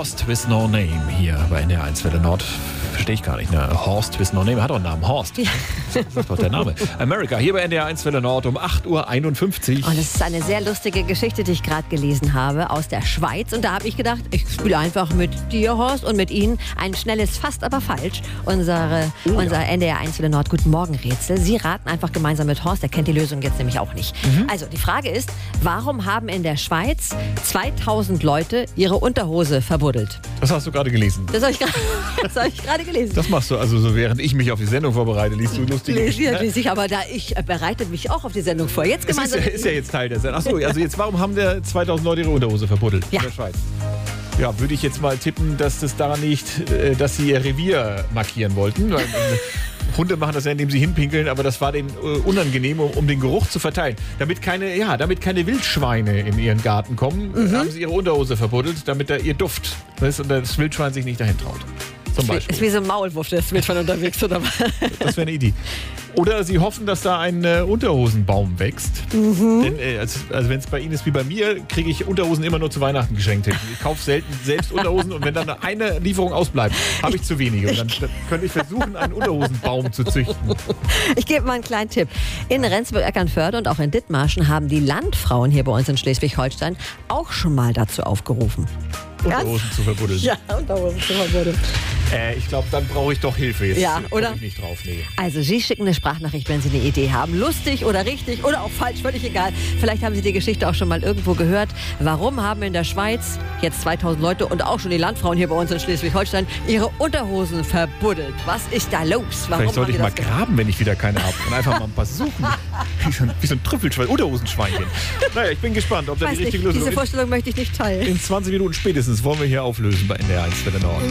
Horst with no name hier bei NDR 1 Welle Nord. Verstehe ich gar nicht, ne? Horst with no name, er hat doch einen Namen, Horst. Ja. Das ist doch der Name. America, hier bei NDR 1 Welle Nord um 8.51 Uhr. Und es ist eine sehr lustige Geschichte, die ich gerade gelesen habe, aus der Schweiz. Und da habe ich gedacht, ich spiele einfach mit dir, Horst, und mit Ihnen ein schnelles, fast aber falsch. Unser NDR 1 Welle Nord Guten Morgen Rätsel. Sie raten einfach gemeinsam mit Horst, der kennt die Lösung jetzt nämlich auch nicht. Also, die Frage ist, warum haben in der Schweiz 2000 Leute ihre Unterhose verbuddelt? Das hast du gerade gelesen. Das habe ich gerade gelesen. Das machst du also so, während ich mich auf die Sendung vorbereite, liest du lustige Geschichten. Lese ich, aber ich bereite mich auch auf die Sendung vor. Jetzt gemeinsam. Ist ja jetzt Teil der Sendung. Achso, also jetzt, warum haben der 2000 Leute ihre Unterhose verbuddelt in der Schweiz? Ja, würde ich jetzt mal tippen, dass das daran liegt, dass sie ihr Revier markieren wollten. Weil, Hunde machen das ja, indem sie hinpinkeln, aber das war denen unangenehm, um den Geruch zu verteilen. Damit keine Wildschweine in ihren Garten kommen, haben sie ihre Unterhose verbuddelt, damit da ihr Duft ist und das Wildschwein sich nicht dahin traut. Zum Beispiel. Ist wie so ein Maulwurf, der ist Wildschwein unterwegs, oder was? Das wäre eine Idee. Oder sie hoffen, dass da ein Unterhosenbaum wächst. Denn also wenn es bei Ihnen ist wie bei mir, kriege ich Unterhosen immer nur zu Weihnachten geschenkt. Ich kaufe selten selbst Unterhosen und wenn dann eine Lieferung ausbleibt, habe ich zu wenige. Und dann könnte ich versuchen, einen Unterhosenbaum zu züchten. Ich gebe mal einen kleinen Tipp. In Rendsburg-Eckernförde und auch in Dithmarschen haben die Landfrauen hier bei uns in Schleswig-Holstein auch schon mal dazu aufgerufen. Unterhosen zu verbuddeln. Ja, Unterhosen zu verbuddeln. Ich glaube, dann brauche ich doch Hilfe. Jetzt oder? Ich nicht drauf. Nee. Also Sie schicken eine Sprachnachricht, wenn Sie eine Idee haben. Lustig oder richtig oder auch falsch, völlig egal. Vielleicht haben Sie die Geschichte auch schon mal irgendwo gehört. Warum haben in der Schweiz jetzt 2000 Leute und auch schon die Landfrauen hier bei uns in Schleswig-Holstein ihre Unterhosen verbuddelt? Was ist da los? Warum Vielleicht sollte ich mal graben, wenn ich wieder keine habe. Und einfach mal ein paar suchen. Wie so ein Trüffelschwein, Unterhosenschweinchen. Naja, ich bin gespannt, ob da die richtige Lösung ist. Diese Vorstellung möchte ich nicht teilen. In 20 Minuten spätestens wollen wir hier auflösen bei NDR 1 Welle Nord.